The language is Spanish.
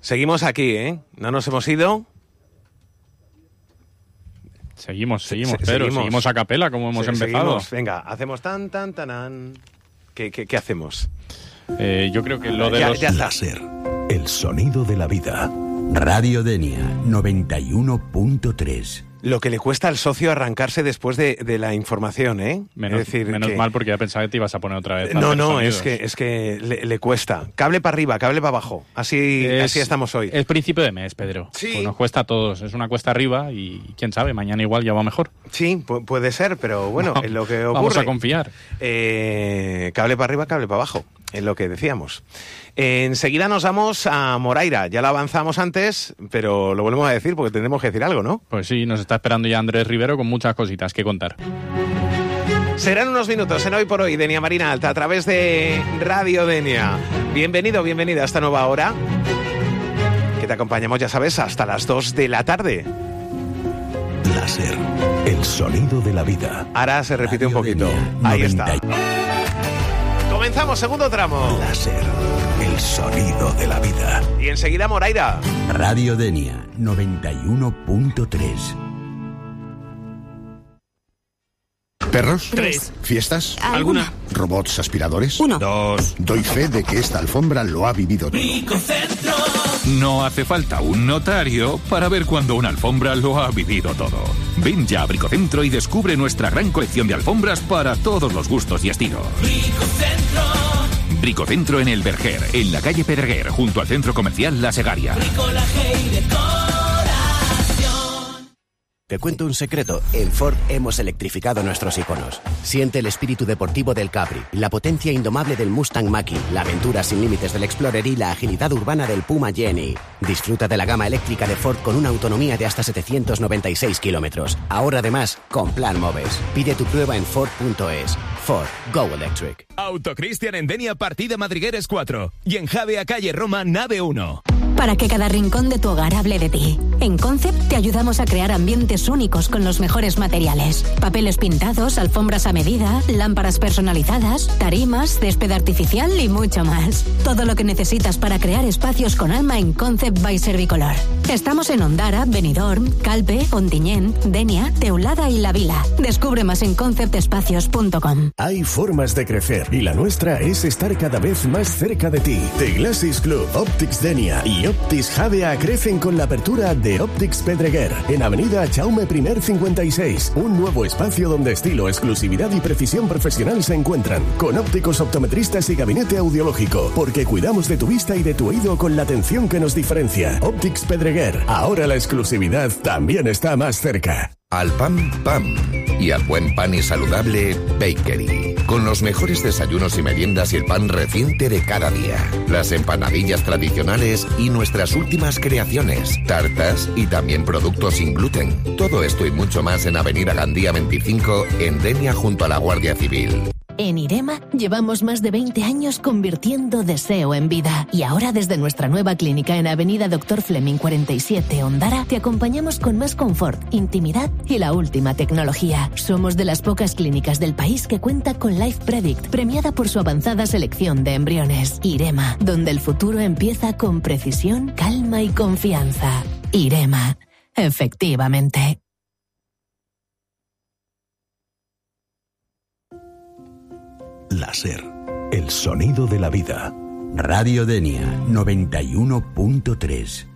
Seguimos aquí, ¿eh? No nos hemos ido. Seguimos, Pedro. Seguimos a capela, como hemos empezado. Venga, hacemos tan. ¿Qué hacemos? Yo creo que lo de los... Láser, el sonido de la vida. Radio Denia, 91.3. Lo que le cuesta al socio arrancarse después de la información, ¿eh? Menos mal, porque ya pensaba que te ibas a poner otra vez. No, es que le cuesta. Cable para arriba, cable para abajo. Así estamos hoy. Es principio de mes, Pedro. Sí. Pues nos cuesta a todos. Es una cuesta arriba y quién sabe, mañana igual ya va mejor. Sí, puede ser, pero bueno, es lo que ocurre. Vamos a confiar. Cable para arriba, cable para abajo. Es lo que decíamos. Enseguida nos vamos a Moraira. Ya lo avanzamos antes, pero lo volvemos a decir porque tendremos que decir algo, ¿no? Pues sí, nos está esperando ya Andrés Rivero con muchas cositas que contar. Serán unos minutos en Hoy por Hoy, Denia Marina Alta, a través de Radio Denia. Bienvenido, bienvenida a esta nueva hora, que te acompañamos, ya sabes, hasta las 2 de la tarde. Láser, el sonido de la vida. Ahora se repite un poquito. Denia, Ahí está. Comenzamos, segundo tramo. Láser, el sonido de la vida. Y enseguida Moraira. Radio Denia, 91.3. ¿Perros? 3. ¿Fiestas? ¿Alguna? ¿Robots aspiradores? 1. 2. Doy fe de que esta alfombra lo ha vivido todo. No hace falta un notario para ver cuando una alfombra lo ha vivido todo. Ven ya a Bricocentro y descubre nuestra gran colección de alfombras para todos los gustos y estilos. Bricocentro en El Verger, en la calle Pedreguer, junto al centro comercial La Segaria. Te cuento un secreto. En Ford hemos electrificado nuestros iconos. Siente el espíritu deportivo del Capri, la potencia indomable del Mustang Mach-E, la aventura sin límites del Explorer y la agilidad urbana del Puma Jenny. Disfruta de la gama eléctrica de Ford con una autonomía de hasta 796 kilómetros. Ahora además, con Plan Moves. Pide tu prueba en Ford.es. Ford. Go Electric. Autocristian en Denia, partida Madrigueres 4. Y en Javea, calle Roma, nave 1. Para que cada rincón de tu hogar hable de ti. En Concept te ayudamos a crear ambientes únicos con los mejores materiales. Papeles pintados, alfombras a medida, lámparas personalizadas, tarimas, césped artificial y mucho más. Todo lo que necesitas para crear espacios con alma en Concept by Servicolor. Estamos en Ondara, Benidorm, Calpe, Ontinyent, Denia, Teulada y La Vila. Descubre más en conceptespacios.com. Hay formas de crecer y la nuestra es estar cada vez más cerca de ti. The Glasses Club, Optics Denia y Optics Javea crecen con la apertura de Optics Pedreguer en Avenida Jaume I 56. Un nuevo espacio donde estilo, exclusividad y precisión profesional se encuentran, con ópticos optometristas y gabinete audiológico, porque cuidamos de tu vista y de tu oído con la atención que nos diferencia. Optics Pedreguer, ahora la exclusividad también está más cerca. Al pan, pan. Y al buen pan y saludable, Bakery. Con los mejores desayunos y meriendas y el pan reciente de cada día. Las empanadillas tradicionales y nuestras últimas creaciones. Tartas y también productos sin gluten. Todo esto y mucho más en Avenida Gandía 25, en Denia, junto a la Guardia Civil. En Irema llevamos más de 20 años convirtiendo deseo en vida. Y ahora desde nuestra nueva clínica en Avenida Dr. Fleming 47, Ondara, te acompañamos con más confort, intimidad y la última tecnología. Somos de las pocas clínicas del país que cuenta con Life Predict, premiada por su avanzada selección de embriones. Irema, donde el futuro empieza con precisión, calma y confianza. Irema, efectivamente. Láser, el sonido de la vida. Radio Denia, 91.3.